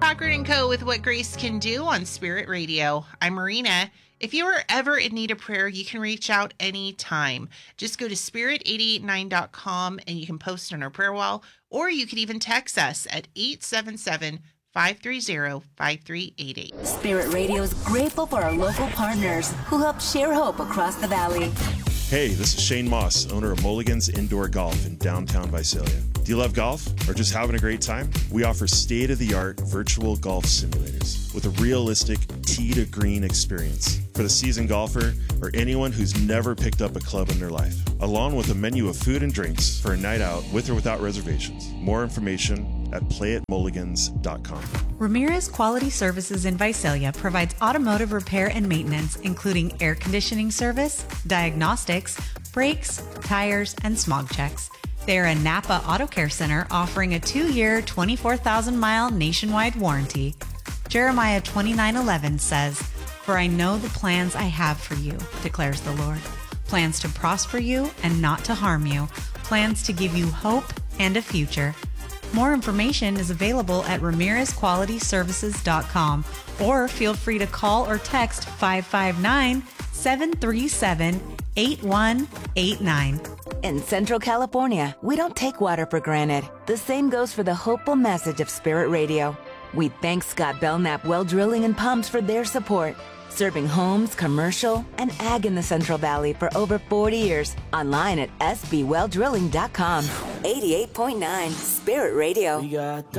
Cochran & Co. with What Grace Can Do on Spirit Radio. I'm Marina. If you are ever in need of prayer, you can reach out anytime. Just go to spirit889.com and you can post on our prayer wall, or you can even text us at 877-530-5388. Spirit Radio is grateful for our local partners who help share hope across the valley. Hey, this is Shane Moss, owner of Mulligan's Indoor Golf in downtown Visalia. Do you love golf or just having a great time? We offer state-of-the-art virtual golf simulators with a realistic tee-to-green experience for the seasoned golfer or anyone who's never picked up a club in their life, along with a menu of food and drinks for a night out with or without reservations. More information at playatmulligans.com. Ramirez Quality Services in Visalia provides automotive repair and maintenance, including air conditioning service, diagnostics, brakes, tires, and smog checks. They are a Napa Auto Care Center offering a 2-year, 24,000-mile nationwide warranty. Jeremiah 29:11 says, "For I know the plans I have for you, declares the Lord. Plans to prosper you and not to harm you. Plans to give you hope and a future." More information is available at RamirezQualityServices.com, or feel free to call or text 559-737-8189. In Central California, we don't take water for granted. The same goes for the hopeful message of Spirit Radio. We thank Scott Belknap Well Drilling and Pumps for their support, serving homes, commercial, and ag in the Central Valley for over 40 years. Online at sbwelldrilling.com. 88.9 Spirit Radio.